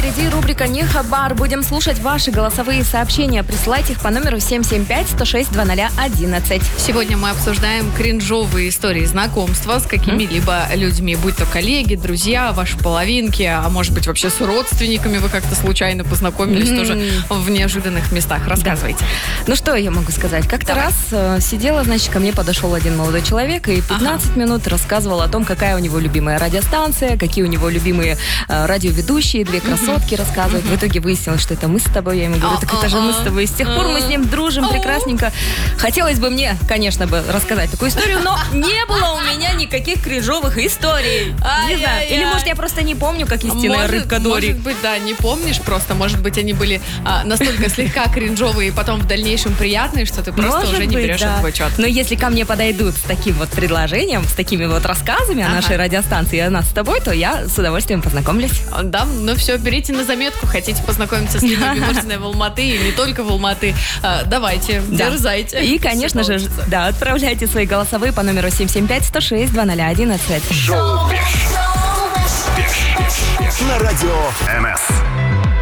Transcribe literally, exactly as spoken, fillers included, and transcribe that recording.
впереди рубрика «Не хабар». Будем слушать ваши голосовые сообщения. Присылайте их по номеру семь семь пять сто шесть два ноль один. Сегодня мы обсуждаем кринжовые истории знакомства с какими-либо людьми, будь то коллеги, друзья, ваши половинки, а может быть вообще с родственниками вы как-то случайно познакомились mm-hmm. тоже в неожиданных местах. Рассказывайте. Да. Ну что я могу сказать? Как-то Давай. раз э, сидела, значит, ко мне подошел один молодой человек и пятнадцать ага. минут рассказывал о том, какая у него любимая радиостанция, какие у него любимые э, радиоведущие, две красотки mm-hmm. рассказывают. Mm-hmm. В итоге выяснилось, что это мы с тобой. Я ему говорю, так это же мы с тобой. И с тех пор мы с ним дружим прекрасненько. Хотелось бы мне, конечно, бы рассказать такую историю, но не было у меня никаких кринжовых историй. Не знаю. Или, может, я просто не помню, как истинная рыбка Дори. Может быть, да, не помнишь просто. Может быть, они были а, настолько слегка кринжовые и потом в дальнейшем приятные, что ты просто может уже не быть, берешь да. их в учет. Но если ко мне подойдут с таким вот предложением, с такими вот рассказами ага. о нашей радиостанции и о нас с тобой, то я с удовольствием познакомлюсь. Да, ну все, берите на заметку. Хотите познакомиться с Ниной Милютиной в Алматы и не только в Алматы. А, давайте, да. дерзайте. И, конечно же, да, отправляйте свои голосовые по номеру семь семь пять сто шесть два ноль один. Шоу на радио эн эс.